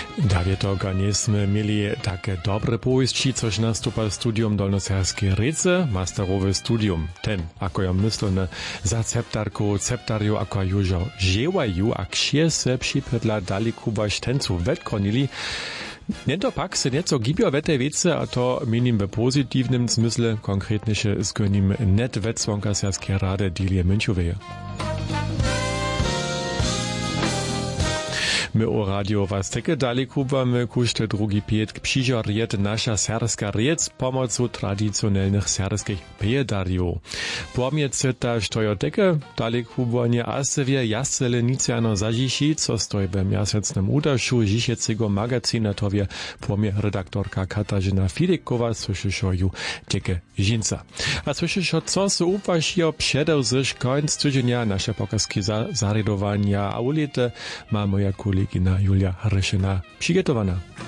Dawie toga nismy mieli takie dobre powieści, což nastupa studium Dolnoserskie Rece, masterowe studium. Ten, ako ja myslone, za ceptarku, ceptariu, ako južo ževaju, a kšie se připredla daliku vaš tencu vetkonili. Nento pak se nieco gibio w tej wiece, a to minim w pozytywnym zmysle, konkretniejsze z konim net wetsłonka Serskie Rady Dilie Münchoweje. My o radio was takie dalej kubamy, kuszte drugi pietk przyżoriet nasza serska riec pomocą tradycjonalnych serskich pejadariów. Pomiece ta stojo takie dalej kubanie asewie jasele nicjano zažiši, co stoi w miasecnym udaszu žišecego magazina towie pomie redaktorka Katarzyna Fidikowa, słyszyszą ju takie żinca. A słyszyszą, co se uwasiło przedeł zysz końc tydzienia nasze pokazki zaredowania, a ulite ma moja kolegina Julia Ryszina przygotowana.